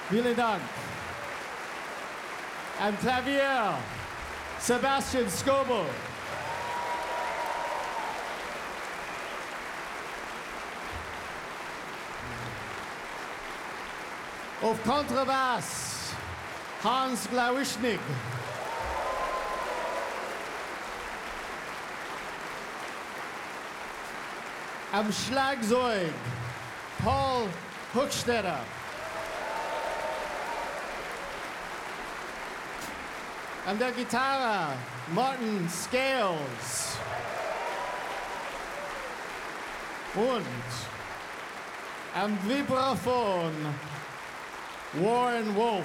Vielen Dank. Am Klavier, Sebastian Scoble. Auf Kontrabass, Hans Glawischnik. Am Schlagzeug, Paul Hochstetter. An der Gitarre, Martin Scales. Und am Vibraphon, Warren Wolf.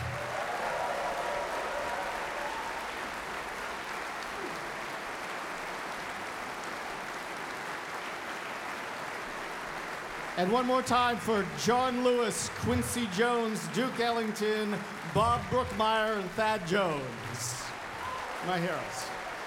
And one more time for John Lewis, Quincy Jones, Duke Ellington, Bob Brookmeyer, and Thad Jones. My heroes.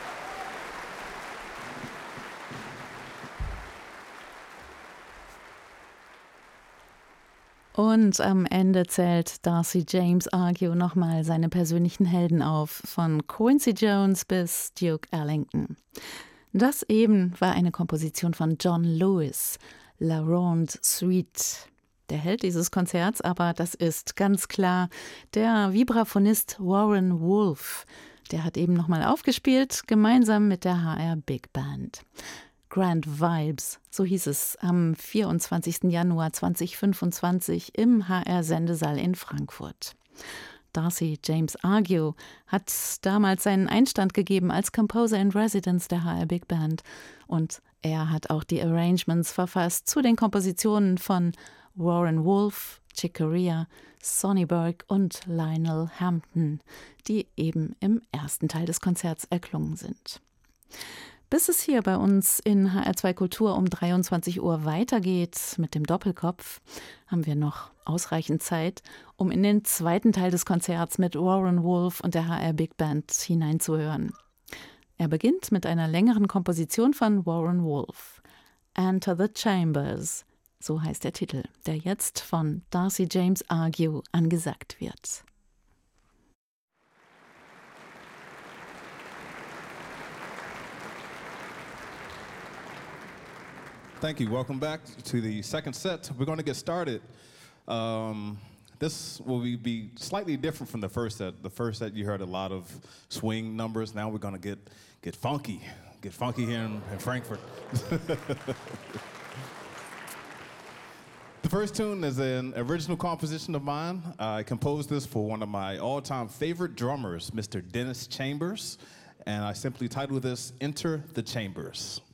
Und am Ende zählt Darcy James Argue nochmal seine persönlichen Helden auf, von Quincy Jones bis Duke Ellington. Das eben war eine Komposition von John Lewis, La Ronde Suite. Der Held dieses Konzerts aber, das ist ganz klar der Vibraphonist Warren Wolf. Der hat eben nochmal aufgespielt, gemeinsam mit der HR Big Band. Grand Vibes, so hieß es am 24. Januar 2025 im HR-Sendesaal in Frankfurt. Darcy James Argue hat damals seinen Einstand gegeben als Composer in Residence der HR Big Band und er hat auch die Arrangements verfasst zu den Kompositionen von Warren Wolf, Chick Corea, Sonny Burke und Lionel Hampton, die eben im ersten Teil des Konzerts erklungen sind. Bis es hier bei uns in HR2 Kultur um 23 Uhr weitergeht mit dem Doppelkopf, haben wir noch ausreichend Zeit, um in den zweiten Teil des Konzerts mit Warren Wolf und der HR Big Band hineinzuhören. Er beginnt mit einer längeren Komposition von Warren Wolf. Enter the Chambers, so heißt der Titel, der jetzt von Darcy James Argue angesagt wird. Thank you. Welcome back to the second set. We're going to get started. This will be slightly different from the first set. The first set you heard a lot of swing numbers. Now we're going to get funky. Get funky here in Frankfurt. The first tune is an original composition of mine. I composed this for one of my all-time favorite drummers, Mr. Dennis Chambers, and I simply titled this Enter the Chambers.